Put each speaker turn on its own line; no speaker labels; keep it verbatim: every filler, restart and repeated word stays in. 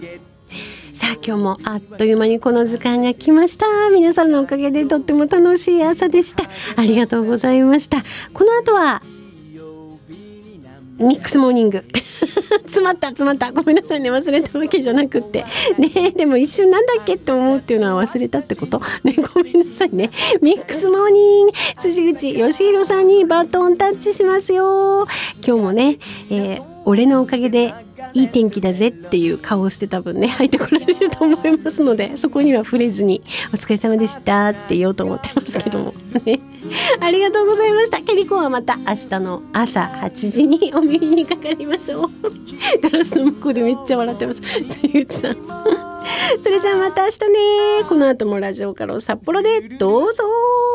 さあ今日もあっという間にこの時間が来ました。皆さんのおかげでとっても楽しい朝でした。ありがとうございました。この後はミックスモーニング詰まった詰まったごめんなさいね、忘れたわけじゃなくってね。でも一瞬なんだっけって思うっていうのは忘れたってことね。ごめんなさいね。ミックスモーニング、辻口義弘さんにバトンタッチしますよ。今日もね、えー、俺のおかげでいい天気だぜっていう顔をして多分ね入ってこられると思いますので、そこには触れずにお疲れ様でしたって言おうと思ってますけどもね。ありがとうございました。ケリコはまた明日の朝はちじにお耳にかかりましょう。ガラスの向こうでめっちゃ笑ってます辻口さん。それじゃあまた明日ね。この後もラジオから札幌でどうぞ。